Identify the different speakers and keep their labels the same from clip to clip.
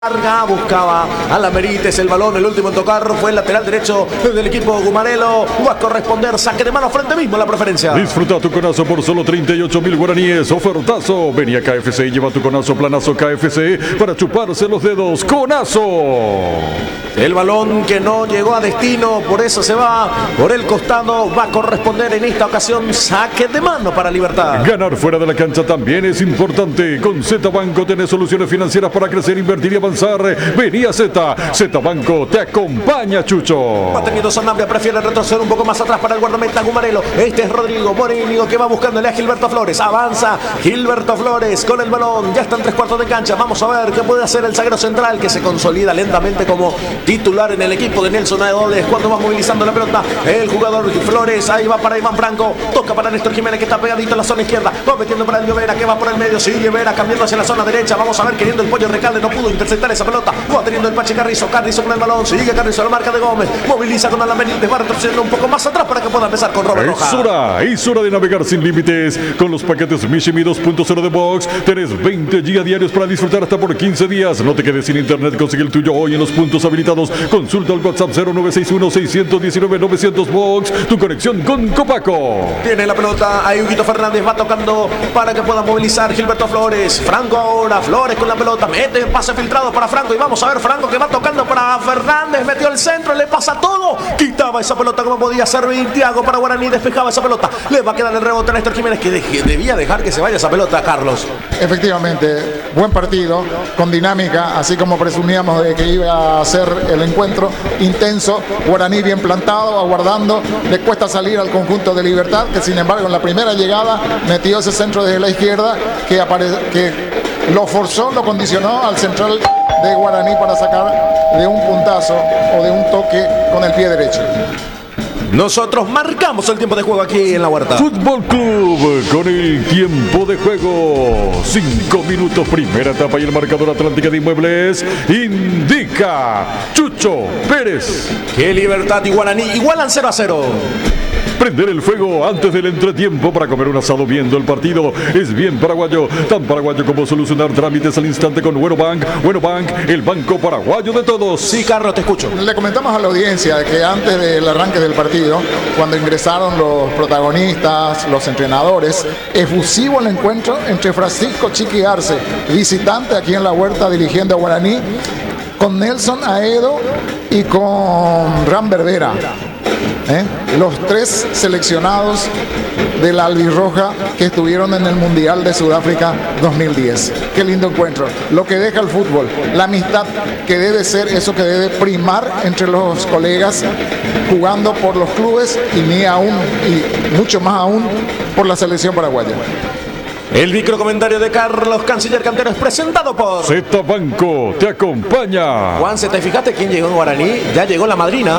Speaker 1: Larga, buscaba a la Merites el balón, el último en tocar fue el lateral derecho del equipo Gumarelo. Va a corresponder saque de mano frente mismo la preferencia.
Speaker 2: Disfruta tu conazo por solo 38.000 guaraníes. Ofertazo. Vení a KFC y lleva tu conazo planazo KFC para chuparse los dedos. ¡Conazo!
Speaker 1: El balón que no llegó a destino, por eso se va por el costado. Va a corresponder en esta ocasión saque de mano para Libertad.
Speaker 2: Ganar fuera de la cancha también es importante. Con Z Banco tenés soluciones financieras para crecer, invertir y avanzar. Vení a Z. Z Banco te acompaña, Chucho.
Speaker 1: Va teniendo Sanabria, prefiere retroceder un poco más atrás para el guardameta Gumarelo. Este es Rodrigo Morínigo que va buscándole a Gilberto Flores. Avanza Gilberto Flores con el balón. Ya está en 3/4 de cancha. Vamos a ver qué puede hacer el zaguero central que se consolida lentamente como titular en el equipo de Nelson Aedoles cuando va movilizando la pelota. El jugador Flores, ahí va para Iván Franco. Toca para Néstor Jiménez que está pegadito en la zona izquierda. Va metiendo para el Vera que va por el medio. Sigue Vera cambiando hacia la zona derecha. Vamos a ver queriendo el Pollo Recalde. No pudo interceptar esa pelota. Va teniendo el Pache Carrizo. Carrizo con el balón. Sigue Carrizo a la marca de Gómez. Moviliza con Alan Benítez. Va retrocediendo un poco más atrás para que pueda empezar con Robert Rojas.
Speaker 2: Es hora de navegar sin límites. Con los paquetes Mishimi 2.0 de Box tenés 20 GB diarios para disfrutar hasta por 15 días. No te quedes sin internet. Consigue el tuyo hoy en los puntos habilitados. Consulta al WhatsApp 0961-619-900 Box. Tu conexión con Copaco.
Speaker 1: Tiene la pelota. Ahí Huguito Fernández va tocando para que pueda movilizar Gilberto Flores. Franco ahora. Flores con la pelota. Mete pase filtrado para Franco. Y vamos a ver Franco que va tocando para Fernández. Metió el centro. Le pasa todo. Quitaba esa pelota como podía servir. Thiago para Guaraní. Despejaba esa pelota. Le va a quedar el rebote a Néstor Jiménez que debía dejar que se vaya esa pelota, Carlos.
Speaker 3: Efectivamente, buen partido, con dinámica, así como presumíamos de que iba a ser el encuentro, intenso. Guaraní bien plantado, aguardando. Le cuesta salir al conjunto de Libertad, que sin embargo en la primera llegada metió ese centro desde la izquierda que lo forzó, lo condicionó al central de Guaraní para sacar de un puntazo o de un toque con el pie derecho.
Speaker 1: Nosotros marcamos el tiempo de juego aquí en la Huerta.
Speaker 2: Fútbol Club con el tiempo de juego. 5 minutos, primera etapa y el marcador Atlántica de Inmuebles indica Chucho Pérez
Speaker 1: que Libertad y Guaraní igualan 0-0.
Speaker 2: Prender el fuego antes del entretiempo para comer un asado viendo el partido es bien paraguayo. Tan paraguayo como solucionar trámites al instante con Buenobank. Buenobank, el banco paraguayo de todos.
Speaker 1: Sí, Carlos, te escucho.
Speaker 3: Le comentamos a la audiencia que antes del arranque del partido, cuando ingresaron los protagonistas, los entrenadores, efusivo el encuentro entre Francisco Chiqui Arce, visitante aquí en la Huerta dirigiendo a Guaraní, con Nelson Aedo y con Ram Berbera. Los tres seleccionados de la albirroja que estuvieron en el Mundial de Sudáfrica 2010. Qué lindo encuentro. Lo que deja el fútbol, la amistad que debe ser eso que debe primar entre los colegas jugando por los clubes y mucho más aún por la selección paraguaya.
Speaker 1: El microcomentario de Carlos Canciller Cantero es presentado por
Speaker 2: Z Banco te acompaña.
Speaker 1: Juanse, ¿te fijaste quién llegó en Guaraní? Ya llegó la madrina.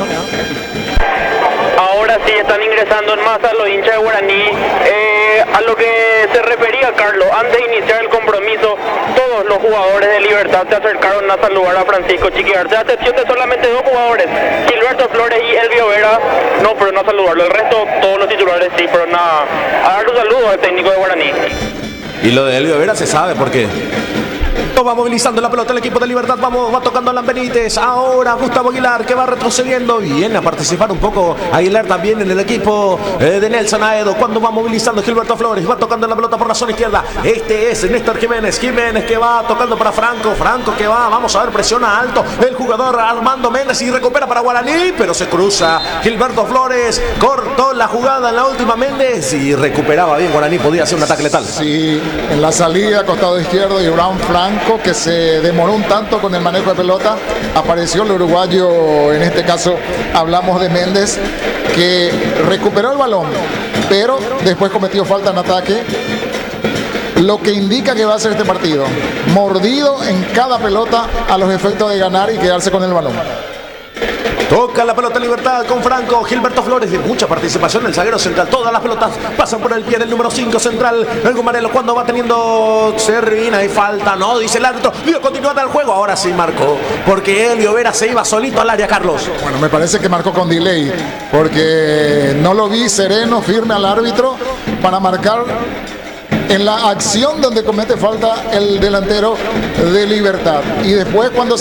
Speaker 4: Ahora sí están ingresando en masa los hinchas de Guaraní. A lo que se refería Carlos, antes de iniciar el compromiso, todos los jugadores de Libertad se acercaron a saludar a Francisco Chiqui Arce, a excepción de solamente dos jugadores, Gilberto Flores y Elvio Vera, no fueron a saludarlo. El resto, todos los titulares sí fueron a dar un saludo al técnico de Guaraní.
Speaker 1: Y lo de Elvio Vera se sabe por qué. Va movilizando la pelota el equipo de Libertad. Va tocando a Alan Benítez. Ahora Gustavo Aguilar que va retrocediendo. Viene a participar un poco Aguilar también en el equipo de Nelson Aedo. Cuando va movilizando Gilberto Flores. Va tocando la pelota por la zona izquierda. Este es Néstor Jiménez. Jiménez que va tocando para Franco. Franco que va. Vamos a ver, presiona alto el jugador Armando Méndez y recupera para Guaraní. Pero se cruza Gilberto Flores. Cortó la jugada en la última Méndez y recuperaba bien Guaraní. Podía hacer un ataque letal.
Speaker 3: Sí, en la salida, costado izquierdo y Brown Franco, que se demoró un tanto con el manejo de pelota. Apareció el uruguayo, en este caso hablamos de Méndez, que recuperó el balón, pero después cometió falta en ataque, lo que indica que va a ser este partido mordido en cada pelota a los efectos de ganar y quedarse con el balón.
Speaker 1: Toca la pelota Libertad con Franco. Gilberto Flores de mucha participación. El zaguero central. Todas las pelotas pasan por el pie del número 5 central. El Gumarelo cuando va teniendo Servina y falta. No, dice el árbitro. Dio continuidad al juego. Ahora sí marcó. Porque Elvio Vera se iba solito al área, Carlos.
Speaker 3: Bueno, me parece que marcó con delay. Porque no lo vi sereno, firme al árbitro para marcar en la acción donde comete falta el delantero de Libertad. Y después cuando